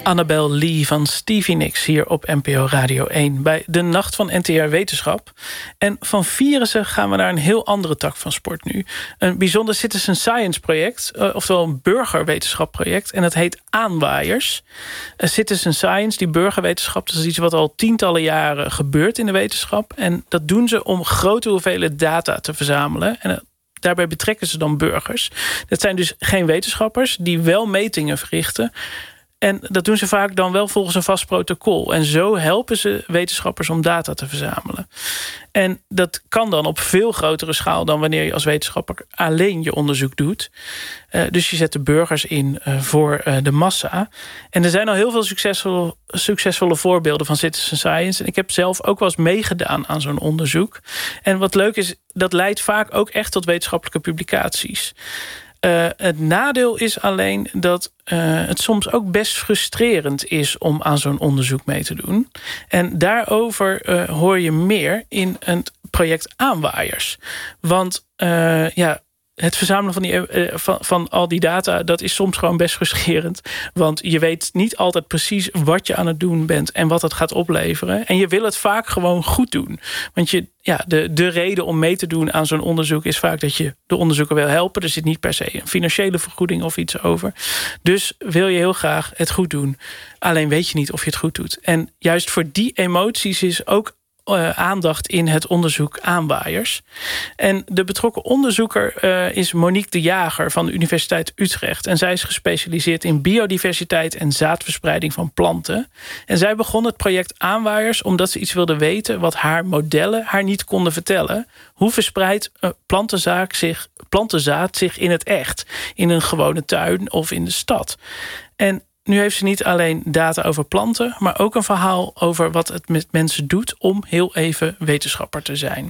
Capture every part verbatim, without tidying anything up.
Annabel Lee van Stevie Nicks hier op N P O Radio één... bij de Nacht van N T R Wetenschap. En van virussen gaan we naar een heel andere tak van sport nu. Een bijzonder citizen science project, uh, oftewel een burgerwetenschapproject. En dat heet Aanwaaiers. Uh, citizen science, die burgerwetenschap, dat is iets wat al tientallen jaren gebeurt in de wetenschap. En dat doen ze om grote hoeveelheden data te verzamelen. En uh, daarbij betrekken ze dan burgers. Dat zijn dus geen wetenschappers die wel metingen verrichten. En dat doen ze vaak dan wel volgens een vast protocol. En zo helpen ze wetenschappers om data te verzamelen. En dat kan dan op veel grotere schaal dan wanneer je als wetenschapper alleen je onderzoek doet. Uh, dus je zet de burgers in uh, voor uh, de massa. En er zijn al heel veel succesvolle, succesvolle voorbeelden van citizen science. En ik heb zelf ook wel eens meegedaan aan zo'n onderzoek. En wat leuk is, dat leidt vaak ook echt tot wetenschappelijke publicaties. Uh, het nadeel is alleen dat uh, het soms ook best frustrerend is om aan zo'n onderzoek mee te doen. En daarover uh, hoor je meer in het project Aanwaaiers. Want uh, ja, het verzamelen van, die, uh, van, van al die data, dat is soms gewoon best frustrerend. Want je weet niet altijd precies wat je aan het doen bent en wat het gaat opleveren. En je wil het vaak gewoon goed doen. Want je, ja, de, de reden om mee te doen aan zo'n onderzoek is vaak dat je de onderzoeker wil helpen. Er zit niet per se een financiële vergoeding of iets over. Dus wil je heel graag het goed doen. Alleen weet je niet of je het goed doet. En juist voor die emoties is ook Uh, aandacht in het onderzoek Aanwaaiers. En de betrokken onderzoeker uh, is Monique de Jager van de Universiteit Utrecht. En zij is gespecialiseerd in biodiversiteit en zaadverspreiding van planten. En zij begon het project Aanwaaiers omdat ze iets wilde weten wat haar modellen haar niet konden vertellen. Hoe verspreidt uh, plantenzaad zich, plantenzaad zich in het echt? In een gewone tuin of in de stad? En nu heeft ze niet alleen data over planten, maar ook een verhaal over wat het met mensen doet om heel even wetenschapper te zijn.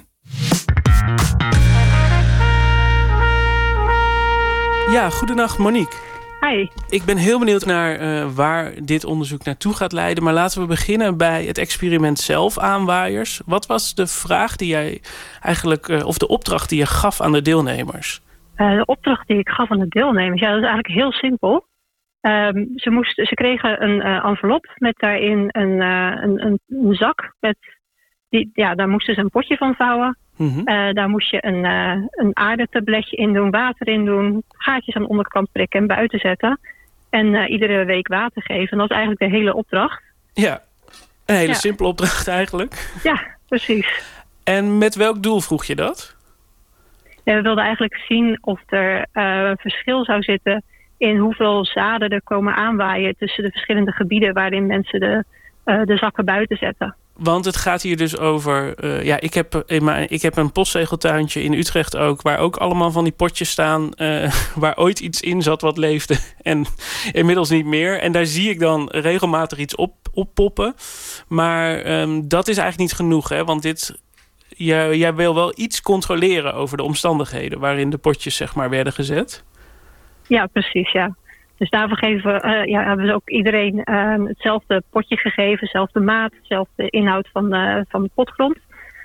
Ja, goedenacht Monique. Hi. Ik ben heel benieuwd naar uh, waar dit onderzoek naartoe gaat leiden. Maar laten we beginnen bij het experiment zelf, Aanwaaiers. Wat was de vraag die jij eigenlijk, uh, of de opdracht die je gaf aan de deelnemers? Uh, de opdracht die ik gaf aan de deelnemers, ja, dat is eigenlijk heel simpel. Um, ze, moesten, ze kregen een uh, envelop met daarin een, uh, een, een, een zak. Met die, ja, daar moesten ze een potje van vouwen. Mm-hmm. Uh, daar moest je een, uh, een aardetabletje in doen, water in doen, gaatjes aan de onderkant prikken en buiten zetten. En uh, iedere week water geven. En dat is eigenlijk de hele opdracht. Ja, een hele ja. simpele opdracht eigenlijk. Ja, precies. En met welk doel vroeg je dat? Ja, we wilden eigenlijk zien of er uh, verschil zou zitten in hoeveel zaden er komen aanwaaien tussen de verschillende gebieden waarin mensen de, uh, de zakken buiten zetten. Want het gaat hier dus over, uh, ja, ik heb, ik heb een postzegeltuintje in Utrecht ook, waar ook allemaal van die potjes staan, uh, waar ooit iets in zat wat leefde en inmiddels niet meer. En daar zie ik dan regelmatig iets op, oppoppen. Maar um, dat is eigenlijk niet genoeg, hè? Want dit, jij, jij wil wel iets controleren over de omstandigheden waarin de potjes, zeg maar, werden gezet. Ja, precies, ja. Dus daarvoor geven we, uh, ja, hebben we ook iedereen uh, hetzelfde potje gegeven, dezelfde maat, dezelfde inhoud van de, van de potgrond.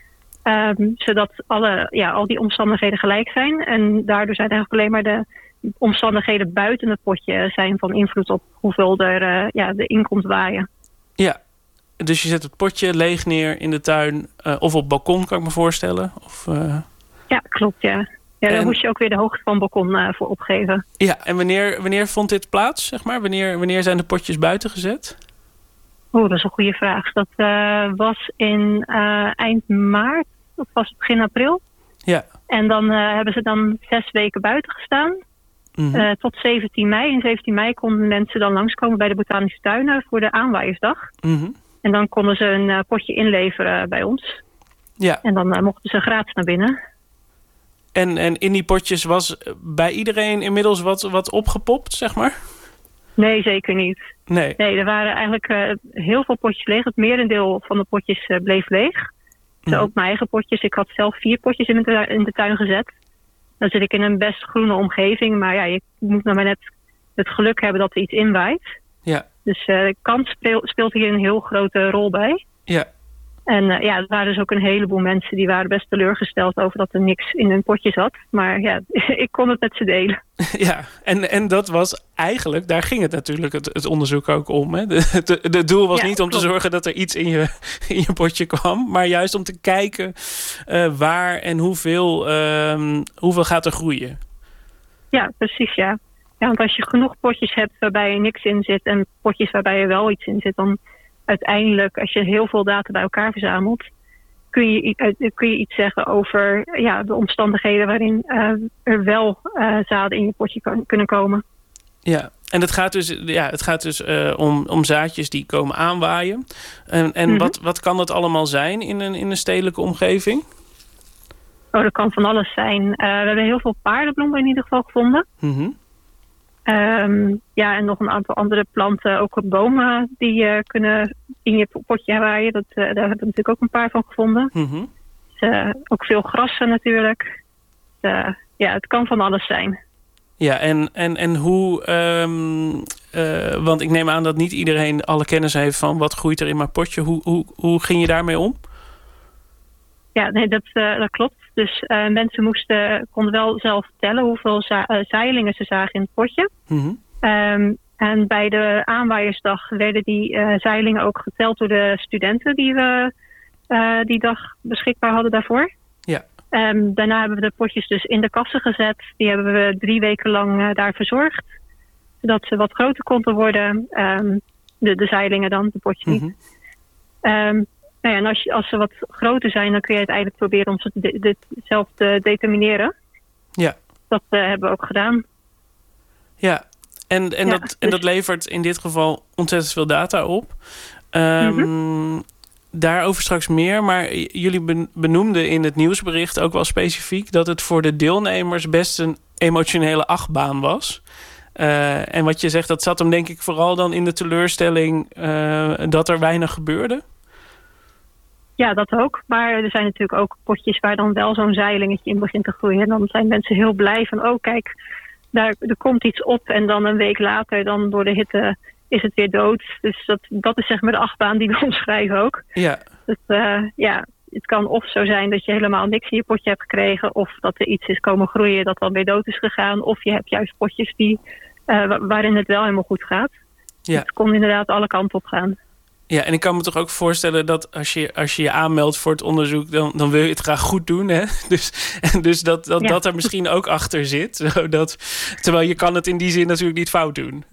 Um, zodat alle, ja, al die omstandigheden gelijk zijn. En daardoor zijn eigenlijk alleen maar de omstandigheden buiten het potje zijn van invloed op hoeveel er uh, ja, de in komt waaien. Ja, dus je zet het potje leeg neer in de tuin uh, of op het balkon, kan ik me voorstellen. Of, uh... Ja, klopt, ja. Ja, daar en moest je ook weer de hoogte van het balkon uh, voor opgeven. Ja, en wanneer, wanneer vond dit plaats, zeg maar? Wanneer, wanneer zijn de potjes buiten gezet? Oeh, dat is een goede vraag. Dat uh, was in uh, eind maart, of was het begin april. Ja. En dan uh, hebben ze dan zes weken buiten gestaan. Mm-hmm. Uh, tot zeventien mei. En zeventien mei konden mensen dan langskomen bij de Botanische Tuinen voor de Aanwaaiersdag. Mm-hmm. En dan konden ze een uh, potje inleveren bij ons. Ja. En dan uh, mochten ze gratis naar binnen. En, en in die potjes was bij iedereen inmiddels wat, wat opgepopt, zeg maar? Nee, zeker niet. Nee, nee er waren eigenlijk uh, heel veel potjes leeg. Het merendeel van de potjes uh, bleef leeg. Dus mm. ook mijn eigen potjes. Ik had zelf vier potjes in de, tuin, in de tuin gezet. Dan zit ik in een best groene omgeving. Maar ja, je moet nou maar net het geluk hebben dat er iets inwaait. Ja. Dus uh, de kans speel, speelt hier een heel grote rol bij. Ja. En uh, ja, er waren dus ook een heleboel mensen die waren best teleurgesteld over dat er niks in hun potje zat. Maar ja, ik kon het met ze delen. Ja, en, en dat was eigenlijk, daar ging het natuurlijk het, het onderzoek ook om. Hè? De, de, de doel was ja, niet om klopt. te zorgen dat er iets in je, in je potje kwam, maar juist om te kijken uh, waar en hoeveel, uh, hoeveel gaat er groeien. Ja, precies, ja. Ja, want als je genoeg potjes hebt waarbij er niks in zit en potjes waarbij er wel iets in zit, dan uiteindelijk, als je heel veel data bij elkaar verzamelt, kun je, kun je iets zeggen over ja, de omstandigheden waarin uh, er wel uh, zaden in je potje kan, kunnen komen. Ja, en het gaat dus, ja, het gaat dus uh, om, om zaadjes die komen aanwaaien. En, en mm-hmm. wat, wat kan dat allemaal zijn in een, in een stedelijke omgeving? Oh, dat kan van alles zijn. Uh, we hebben heel veel paardenbloemen in ieder geval gevonden. Mm-hmm. Um, ja, en nog een aantal andere planten, ook bomen die uh, kunnen in je potje waaien. Dat, uh, daar hebben we natuurlijk ook een paar van gevonden. Mm-hmm. Dus, uh, ook veel grassen natuurlijk. Dus, uh, ja, het kan van alles zijn. Ja, en, en, en hoe... Um, uh, want ik neem aan dat niet iedereen alle kennis heeft van wat groeit er in mijn potje. Hoe, hoe, hoe ging je daarmee om? Ja, nee, dat, uh, dat klopt. Dus uh, mensen moesten, konden wel zelf tellen hoeveel za- uh, zeilingen ze zagen in het potje. Mm-hmm. Um, en bij de aanwaaiersdag werden die uh, zeilingen ook geteld door de studenten die we uh, die dag beschikbaar hadden daarvoor. Ja. Um, daarna hebben we de potjes dus in de kassen gezet. Die hebben we drie weken lang uh, daar verzorgd. Zodat ze wat groter konden worden. Um, de, de zeilingen dan, de potjes niet. Mm-hmm. Um, Nou ja, en als, je, als ze wat groter zijn, dan kun je uiteindelijk proberen om ze de, de, zelf te determineren. Ja. Dat uh, hebben we ook gedaan. Ja, en, en, ja, dat, en dus... dat levert in dit geval ontzettend veel data op. Um, mm-hmm. Daarover straks meer, maar jullie benoemden in het nieuwsbericht ook wel specifiek dat het voor de deelnemers best een emotionele achtbaan was. Uh, en wat je zegt, dat zat hem denk ik vooral dan in de teleurstelling uh, dat er weinig gebeurde. Ja, dat ook. Maar er zijn natuurlijk ook potjes waar dan wel zo'n zeilingetje in begint te groeien. En dan zijn mensen heel blij van, oh kijk, daar, er komt iets op. En dan een week later, dan door de hitte, is het weer dood. Dus dat, dat is zeg maar de achtbaan die we omschrijven ook. Ja. Dus uh, ja, het kan of zo zijn dat je helemaal niks in je potje hebt gekregen. Of dat er iets is komen groeien dat dan weer dood is gegaan. Of je hebt juist potjes die, uh, waarin het wel helemaal goed gaat. Ja. Het kon inderdaad alle kanten op gaan. Ja, en ik kan me toch ook voorstellen dat als je als je, je aanmeldt voor het onderzoek, dan, dan wil je het graag goed doen. Hè? Dus, en dus dat, dat, ja. dat er misschien ook achter zit. Zodat, terwijl je kan het in die zin natuurlijk niet fout doen.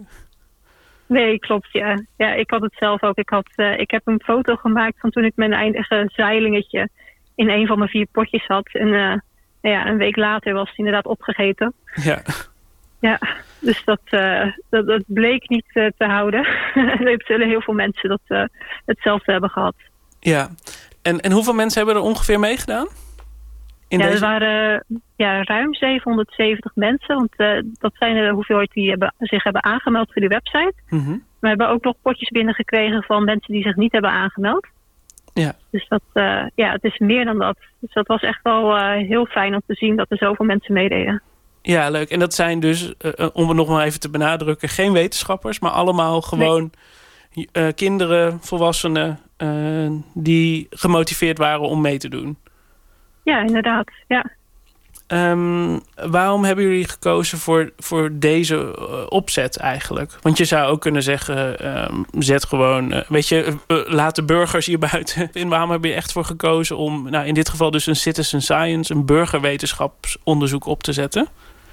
Nee, klopt, ja. Ja, ik had het zelf ook. Ik, had, uh, ik heb een foto gemaakt van toen ik mijn eindige zeilingetje in een van mijn vier potjes had. En uh, ja, een week later was het inderdaad opgegeten. Ja. Ja, dus dat, uh, dat, dat bleek niet uh, te houden. Er zullen heel veel mensen dat uh, hetzelfde hebben gehad. Ja, en, en hoeveel mensen hebben er ongeveer meegedaan? In ja, deze... er waren uh, ja, ruim zevenhonderdzeventig mensen. Want uh, dat zijn de hoeveelheid die hebben, zich hebben aangemeld voor de website. Mm-hmm. We hebben ook nog potjes binnengekregen van mensen die zich niet hebben aangemeld. Ja. Dus dat, uh, ja, het is meer dan dat. Dus dat was echt wel uh, heel fijn om te zien dat er zoveel mensen meededen. Ja, leuk. En dat zijn dus, uh, om het nog maar even te benadrukken, geen wetenschappers, maar allemaal gewoon nee. uh, kinderen, volwassenen uh, die gemotiveerd waren om mee te doen. Ja, inderdaad. Ja. Um, waarom hebben jullie gekozen voor, voor deze uh, opzet eigenlijk? Want je zou ook kunnen zeggen, um, zet gewoon, uh, weet je, uh, laat de burgers hier buiten. En waarom heb je echt voor gekozen om, nou in dit geval dus een citizen science, een burgerwetenschapsonderzoek op te zetten?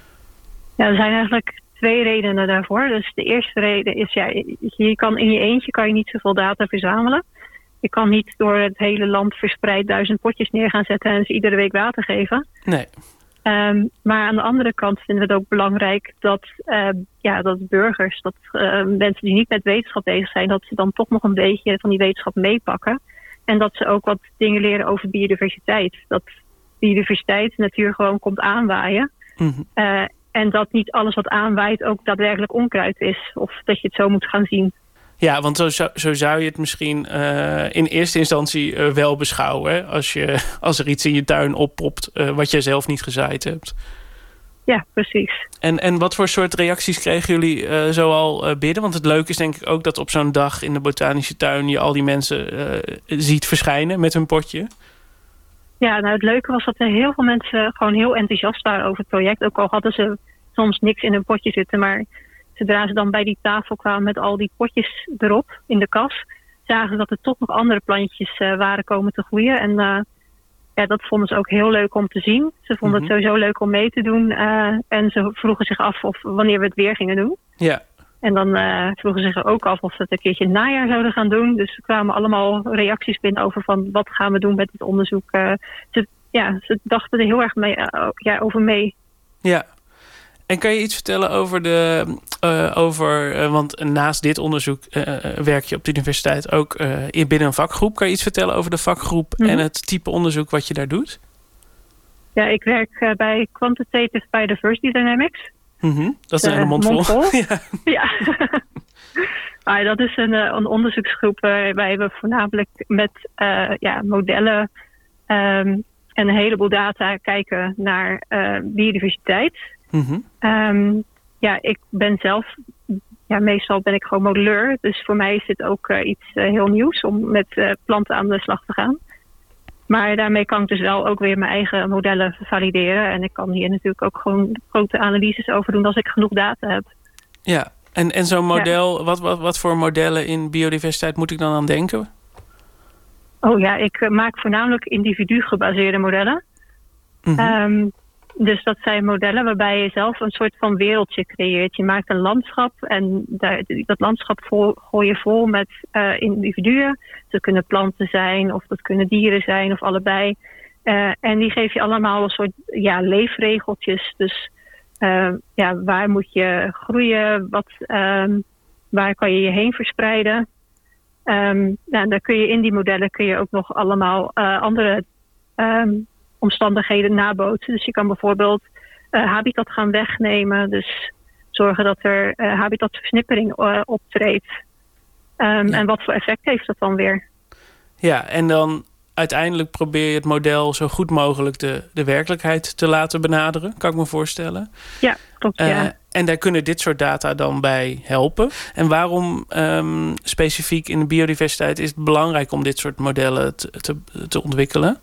Ja, er zijn eigenlijk twee redenen daarvoor. Dus de eerste reden is, ja, je kan in je eentje kan je niet zoveel data verzamelen. Je kan niet door het hele land verspreid duizend potjes neer gaan zetten en ze iedere week water geven. Nee. Um, maar aan de andere kant vinden we het ook belangrijk dat, uh, ja, dat burgers, dat uh, mensen die niet met wetenschap bezig zijn, dat ze dan toch nog een beetje van die wetenschap meepakken. En dat ze ook wat dingen leren over biodiversiteit. Dat biodiversiteit natuur gewoon komt aanwaaien. Mm-hmm. Uh, en dat niet alles wat aanwaait ook daadwerkelijk onkruid is. Of dat je het zo moet gaan zien. Ja, want zo, zo zou je het misschien uh, in eerste instantie uh, wel beschouwen. Hè? Als, je, als er iets in je tuin oppopt uh, wat jij zelf niet gezaaid hebt. Ja, precies. En, en wat voor soort reacties kregen jullie uh, zoal uh, binnen? Want het leuke is denk ik ook dat op zo'n dag in de botanische tuin je al die mensen uh, ziet verschijnen met hun potje. Ja, nou het leuke was dat er heel veel mensen gewoon heel enthousiast waren over het project. Ook al hadden ze soms niks in hun potje zitten. Maar zodra ze dan bij die tafel kwamen met al die potjes erop in de kas, zagen ze dat er toch nog andere plantjes uh, waren komen te groeien. En uh, ja, dat vonden ze ook heel leuk om te zien. Ze vonden mm-hmm. het sowieso leuk om mee te doen. Uh, en ze vroegen zich af of wanneer we het weer gingen doen. Ja. En dan uh, vroegen ze zich ook af of we het een keertje in het najaar zouden gaan doen. Dus er kwamen allemaal reacties binnen over van wat gaan we doen met dit onderzoek. Uh, ze, ja, ze dachten er heel erg mee, uh, ja, over mee. Ja. En kan je iets vertellen over de... Uh, over, uh, want naast dit onderzoek uh, werk je op de universiteit ook uh, in binnen een vakgroep. Kan je iets vertellen over de vakgroep mm-hmm. en het type onderzoek wat je daar doet? Ja, ik werk uh, bij Quantitative Biodiversity Dynamics. Mm-hmm. Dat is uh, een mondvol. mondvol. Ja. ja. Maar dat is een, een onderzoeksgroep waarbij we voornamelijk met uh, ja, modellen um, en een heleboel data kijken naar uh, biodiversiteit. Mm-hmm. Um, ja, ik ben zelf, ja, meestal ben ik gewoon modelleur. Dus voor mij is dit ook uh, iets uh, heel nieuws om met uh, planten aan de slag te gaan. Maar daarmee kan ik dus wel ook weer mijn eigen modellen valideren. En ik kan hier natuurlijk ook gewoon grote analyses over doen als ik genoeg data heb. Ja, en, en zo'n model, ja. wat, wat, wat voor modellen in biodiversiteit moet ik dan aan denken? Oh ja, ik uh, maak voornamelijk individu-gebaseerde modellen. Mm-hmm. Um, dus dat zijn modellen waarbij je zelf een soort van wereldje creëert. Je maakt een landschap en daar, dat landschap vol, gooi je vol met uh, individuen. Dat kunnen planten zijn of dat kunnen dieren zijn of allebei. Uh, en die geef je allemaal een soort ja, leefregeltjes. Dus uh, ja, waar moet je groeien? Wat, um, waar kan je je heen verspreiden? Um, nou, dan kun je in die modellen kun je ook nog allemaal uh, andere um, omstandigheden nabootsen. Dus je kan bijvoorbeeld uh, habitat gaan wegnemen. Dus zorgen dat er uh, habitatversnippering uh, optreedt. Um, ja. En wat voor effect heeft dat dan weer? Ja, en dan uiteindelijk probeer je het model zo goed mogelijk de, de werkelijkheid te laten benaderen. Kan ik me voorstellen. Ja, klopt. Uh, ja. En daar kunnen dit soort data dan bij helpen. En waarom um, specifiek in de biodiversiteit is het belangrijk om dit soort modellen te, te, te ontwikkelen?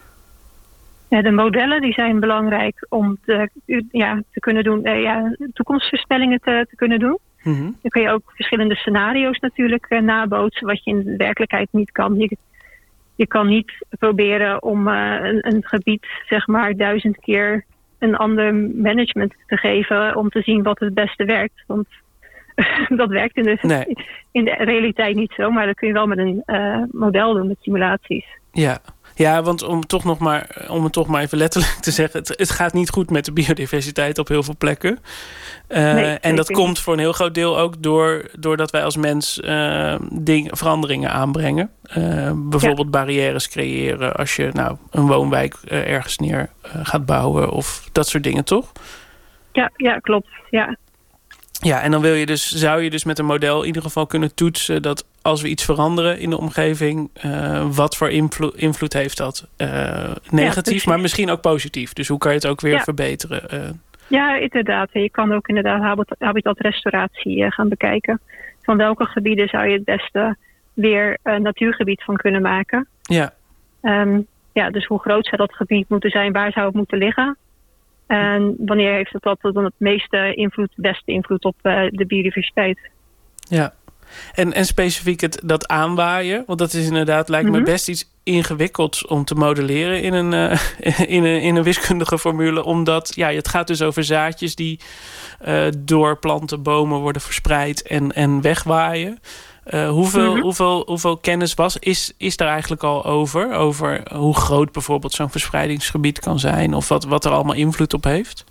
Ja, de modellen die zijn belangrijk om te, ja, te kunnen doen, uh, ja, toekomstvoorspellingen te, te kunnen doen. Mm-hmm. Dan kun je ook verschillende scenario's natuurlijk uh, nabootsen, wat je in de werkelijkheid niet kan. Je, je kan niet proberen om uh, een, een gebied zeg maar duizend keer een ander management te geven om te zien wat het beste werkt. Want dat werkt in de, nee. in de realiteit niet zo, maar dat kun je wel met een uh, model doen, met simulaties. Ja. Ja, want om, toch nog maar, om het toch maar even letterlijk te zeggen, Het, het gaat niet goed met de biodiversiteit op heel veel plekken. Uh, nee, en dat komt voor een heel groot deel ook door, doordat wij als mens uh, ding, veranderingen aanbrengen. Uh, bijvoorbeeld ja. barrières creëren als je nou, een woonwijk uh, ergens neer uh, gaat bouwen of dat soort dingen, toch? Ja, ja, klopt. Ja. Ja, en dan wil je dus, zou je dus met een model in ieder geval kunnen toetsen dat als we iets veranderen in de omgeving, uh, wat voor invloed, invloed heeft dat? Uh, negatief, ja, maar misschien ook positief. Dus hoe kan je het ook weer ja. verbeteren? Uh, ja, inderdaad. Je kan ook inderdaad habitatrestauratie uh, gaan bekijken. Van welke gebieden zou je het beste weer een natuurgebied van kunnen maken? Ja. Um, ja, dus hoe groot zou dat gebied moeten zijn? Waar zou het moeten liggen? En wanneer heeft het dat dan het meeste invloed, de beste invloed op uh, de biodiversiteit? Ja, en, en specifiek het, dat aanwaaien, want dat is inderdaad, lijkt me mm-hmm. best iets ingewikkelds om te modelleren in een, uh, in een, in een wiskundige formule. Omdat ja, het gaat dus over zaadjes die uh, door planten, bomen worden verspreid en, en wegwaaien. Uh, hoeveel, mm-hmm. hoeveel, hoeveel kennis was, is, is daar eigenlijk al over? Over hoe groot bijvoorbeeld zo'n verspreidingsgebied kan zijn? Of wat, wat er allemaal invloed op heeft?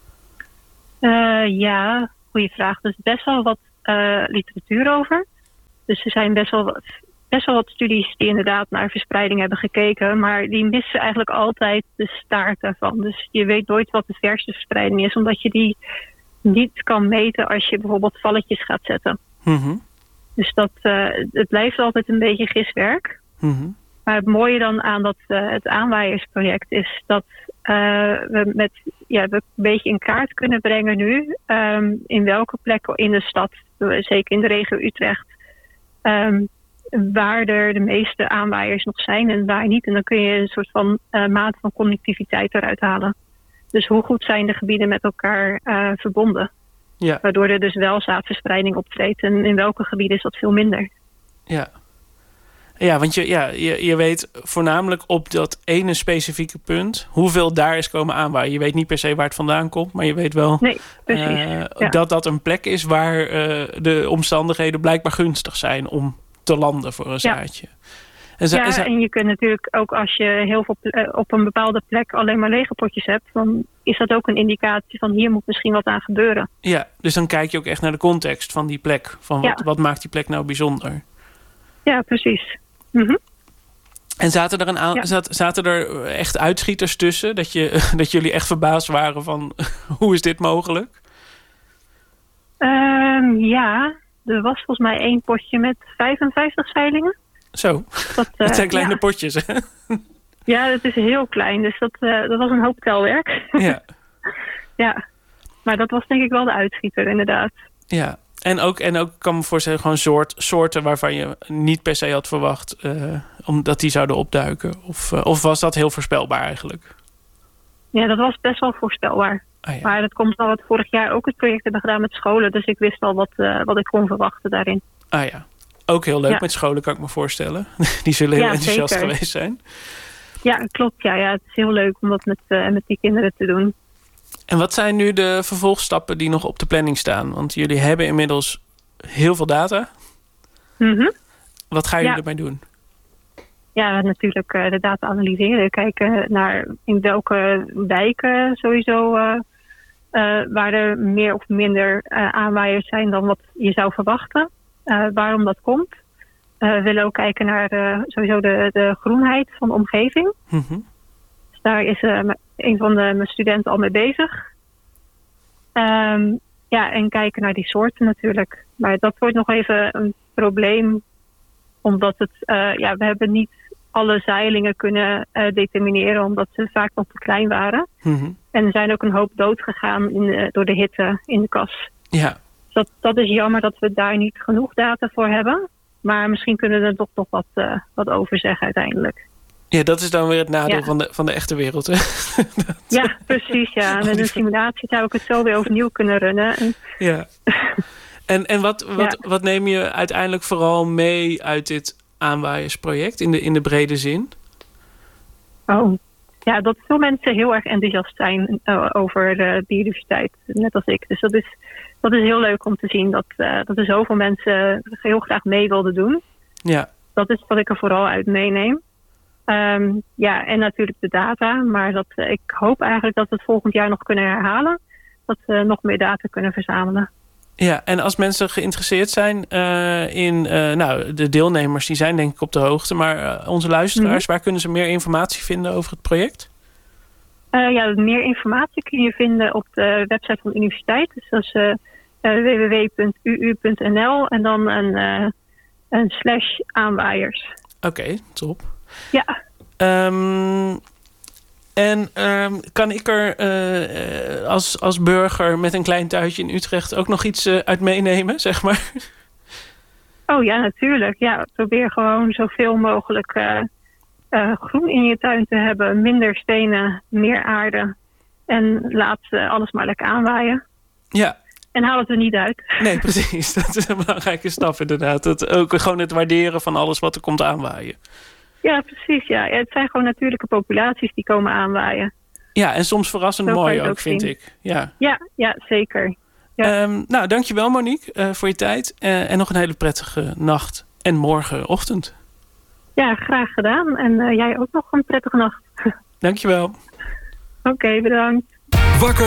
Uh, ja, goede vraag. Er is best wel wat uh, literatuur over. Dus er zijn best wel, wat, best wel wat studies die inderdaad naar verspreiding hebben gekeken. Maar die missen eigenlijk altijd de staart daarvan. Dus je weet nooit wat de verste verspreiding is. Omdat je die niet kan meten als je bijvoorbeeld valletjes gaat zetten. Mm-hmm. Dus dat, uh, het blijft altijd een beetje giswerk. Mm-hmm. Maar het mooie dan aan dat, uh, het aanwaaiersproject is dat uh, we met ja, we een beetje in kaart kunnen brengen nu. Um, in welke plekken in de stad, zeker in de regio Utrecht, um, waar er de meeste aanwaaiers nog zijn en waar niet. En dan kun je een soort van uh, maat van connectiviteit eruit halen. Dus hoe goed zijn de gebieden met elkaar uh, verbonden? Ja. Waardoor er dus wel zaadverspreiding optreedt. En in welke gebieden is dat veel minder? Ja, ja want je, ja, je, je weet voornamelijk op dat ene specifieke punt hoeveel daar is komen aanwaaien. Je weet niet per se waar het vandaan komt, maar je weet wel nee, precies. Uh, ja. dat dat een plek is waar uh, de omstandigheden blijkbaar gunstig zijn om te landen voor een zaadje. Ja. En, zo, ja, en, zo... en je kunt natuurlijk ook als je heel veel uh, op een bepaalde plek alleen maar lege potjes hebt, dan is dat ook een indicatie van hier moet misschien wat aan gebeuren. Ja, dus dan kijk je ook echt naar de context van die plek. Van wat, ja. wat maakt die plek nou bijzonder? Ja, precies. Mm-hmm. En zaten er, een aan, ja. zat, zaten er echt uitschieters tussen? Dat, je, dat jullie echt verbaasd waren van hoe is dit mogelijk? Um, ja, er was volgens mij één potje met vijfenvijftig zeilingen. Zo, dat, uh, dat zijn kleine ja. potjes, hè? Ja, dat is heel klein, dus dat, uh, dat was een hoop telwerk. Ja. Ja, maar dat was denk ik wel de uitschieter, inderdaad. Ja, en ook, en ook kan me voorstellen gewoon soort, soorten waarvan je niet per se had verwacht uh, omdat die zouden opduiken. Of, uh, of was dat heel voorspelbaar eigenlijk? Ja, dat was best wel voorspelbaar. Ah, ja. Maar dat komt al wat vorig jaar ook het project hebben gedaan met scholen. Dus ik wist al wat, uh, wat ik kon verwachten daarin. Ah ja, ook heel leuk ja. met scholen kan ik me voorstellen. Die zullen heel ja, enthousiast zeker. geweest zijn. Ja, klopt. Ja, ja, het is heel leuk om dat met, uh, met die kinderen te doen. En wat zijn nu de vervolgstappen die nog op de planning staan? Want jullie hebben inmiddels heel veel data. Mm-hmm. Wat gaan jullie ja. ermee doen? Ja, natuurlijk uh, de data analyseren. Kijken naar in welke wijken sowieso uh, uh, waar er meer of minder uh, aanwaaiers zijn dan wat je zou verwachten. Uh, waarom dat komt. Uh, we willen ook kijken naar uh, sowieso de, de groenheid van de omgeving. Mm-hmm. Dus daar is uh, een van de, mijn studenten al mee bezig. Um, ja, en kijken naar die soorten natuurlijk. Maar dat wordt nog even een probleem. Omdat het, uh, ja, we hebben niet alle zeilingen kunnen uh, determineren. Omdat ze vaak nog te klein waren. Mm-hmm. En er zijn ook een hoop dood gegaan in de, door de hitte in de kas. Ja. Dus dat, dat is jammer dat we daar niet genoeg data voor hebben. Maar misschien kunnen we er toch nog wat, uh, wat over zeggen uiteindelijk. Ja, dat is dan weer het nadeel ja. van, de, van de echte wereld, hè? dat... Ja, precies, ja. Met een simulatie zou ik het zo weer overnieuw kunnen runnen. En... Ja. En, en wat, wat, ja. wat neem je uiteindelijk vooral mee uit dit aanwaaiersproject in de, in de brede zin? Oh, ja, dat veel mensen heel erg enthousiast zijn uh, over uh, biodiversiteit, net als ik. Dus dat is, dat is heel leuk om te zien dat, uh, dat er zoveel mensen heel graag mee wilden doen. Ja. Dat is wat ik er vooral uit meeneem. Um, ja, en natuurlijk de data. Maar dat, uh, ik hoop eigenlijk dat we het volgend jaar nog kunnen herhalen. Dat we nog meer data kunnen verzamelen. Ja, en als mensen geïnteresseerd zijn uh, in... Uh, nou, de deelnemers die zijn denk ik op de hoogte. Maar uh, onze luisteraars, mm-hmm. waar kunnen ze meer informatie vinden over het project? Uh, ja, meer informatie kun je vinden op de website van de universiteit. Dus dat is uh, w w w punt u u punt n l en dan een, uh, een slash aanwaaiers. Oké, okay, top. Ja. Um, en um, kan ik er uh, als, als burger met een klein tuintje in Utrecht ook nog iets uh, uit meenemen, zeg maar? Oh ja, natuurlijk. Ja, probeer gewoon zoveel mogelijk uh, uh, groen in je tuin te hebben. Minder stenen, meer aarde. En laat uh, alles maar lekker aanwaaien. Ja. En haal het er niet uit. Nee, precies. Dat is een belangrijke stap inderdaad. Dat ook gewoon het waarderen van alles wat er komt aanwaaien. Ja, precies. Ja. Ja, het zijn gewoon natuurlijke populaties die komen aanwaaien. Ja, en soms verrassend Zo mooi ook, ook vind ik. Ja, ja, ja zeker. Ja. Um, nou, dankjewel Monique uh, voor je tijd. Uh, en nog een hele prettige nacht en morgenochtend. Ja, graag gedaan. En uh, jij ook nog een prettige nacht. Dankjewel. Oké, okay, bedankt. Wakker